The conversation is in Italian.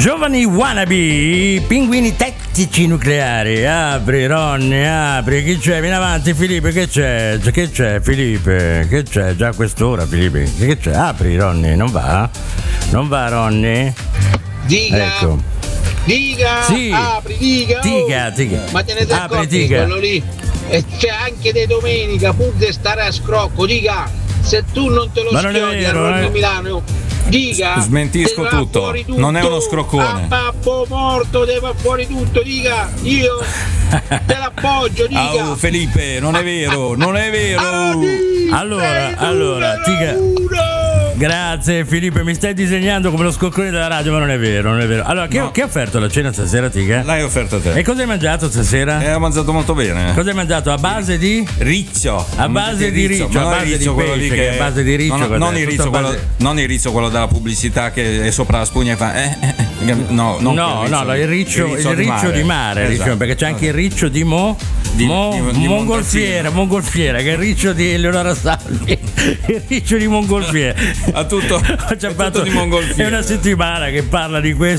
Giovani wannabe, pinguini tattici nucleari. Apri Ronny, apri. Chi c'è? Vieni avanti Filippo, che c'è? Che c'è Filippo? Che c'è? Già a quest'ora Filippo. Che c'è? Apri Ronny, non va? Non va Ronny? Dica. Ecco. Dica. Sì. Apri, dica. Dica. Ma te ne sei Apri, accorti dica. quello lì? E c'è anche di domenica, pur di stare a scrocco, dica. Se tu non te lo Ma non è schiodi a vero, Ronny Milano, dica. Smentisco te va tutto. fuori tutto. Non è uno scroccone. A babbo morto te va fuori tutto, dica. Io te l'appoggio, dica. Oh, Felipe, non è vero, non è vero. Allora, dica. Grazie Filippo, mi stai disegnando come lo scoccone della radio, ma non è vero, non è vero. Allora, che ha offerto la cena stasera, Tica? L'hai offerta a te. E cosa hai mangiato stasera? Ho mangiato molto bene. Cosa hai mangiato? A base di? Riccio. A base di riccio, a base di quello lì pesce, che è a base di riccio. Non il riccio, non il riccio, quello della pubblicità che è sopra la spugna e fa. No, il riccio di mare, esatto. Riccio, perché c'è anche il riccio di mongolfiera, che è il riccio di Eleonora Salvi, il riccio di mongolfiera. A tutto Ho già fatto di mongolfiera. È una settimana che parla di questo.